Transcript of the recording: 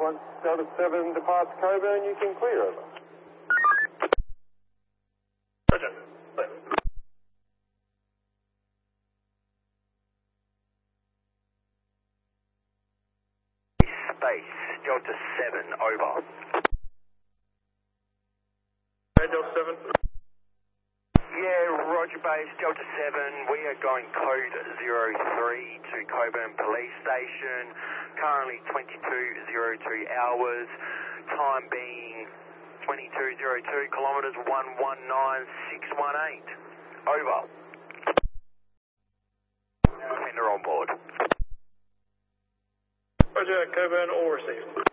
once Delta 7 departs Coburn, you can clear over. Roger. Clear. Space, Delta 7, over. Hey, Delta 7. Yeah, Roger base, Delta 7. We are going code 03 to Coburn Police Station. Currently 22:02 hours. Time being 22:02 kilometres 119618. Over. Sender on board. Roger, Coburn, all received.